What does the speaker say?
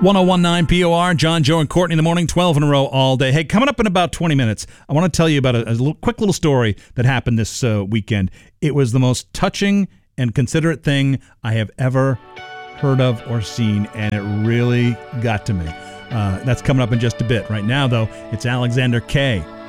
1019 POR, John, Joe, and Courtney in the morning, 12 in a row all day. Hey, coming up in about 20 minutes, I want to tell you about a quick little story that happened this weekend. It was the most touching and considerate thing I have ever heard of or seen, and it really got to me. That's coming up in just a bit. Right now, though, it's Alexander K.